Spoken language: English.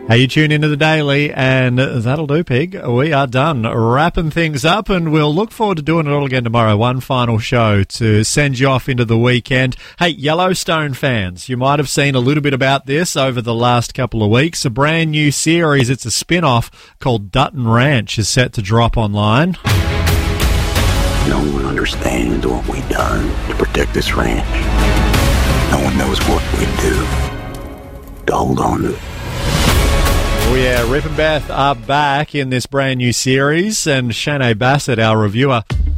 Hey, you tune into the Daily, and that'll do, Pig. We are done wrapping things up, and we'll look forward to doing it all again tomorrow. One final show to send you off into the weekend. Hey, Yellowstone fans, you might have seen a little bit about this over the last couple of weeks. A brand new series, it's a spin-off called Dutton Ranch, is set to drop online. No one understands what we've done to protect this ranch. No one knows what we do to hold on to it. Oh yeah, Rip and Beth are back in this brand new series, and Shanae Bassett, our reviewer,